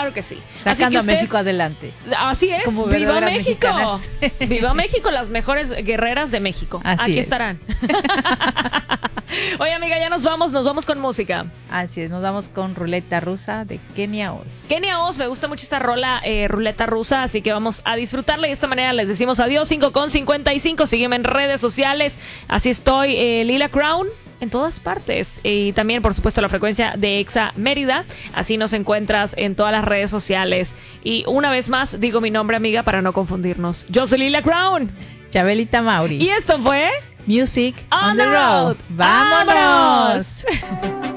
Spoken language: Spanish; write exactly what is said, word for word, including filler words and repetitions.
Claro que sí. Sacando así que usted, a México adelante. Así es. Como ¡Viva verdaderas México! mexicanas. ¡Viva México! Las mejores guerreras de México. Así Aquí es. estarán. Oye, amiga, ya nos vamos. Nos vamos con música. Así es, nos vamos con Ruleta Rusa de Kenia Oz. Kenia Oz, me gusta mucho esta rola, eh, Ruleta Rusa, así que vamos a disfrutarla. Y de esta manera les decimos adiós. Cinco con cincuenta y cinco. Sígueme en redes sociales. Así estoy, eh, Lila Crown, en todas partes. Y también, por supuesto, la frecuencia de Exa Mérida. Así nos encuentras en todas las redes sociales. Y una vez más, digo mi nombre, amiga, para no confundirnos. Yo soy Lila Crown. Chabelita Mauri. Y esto fue Music On, on the the Road. Road. ¡Vámonos! ¡Vámonos!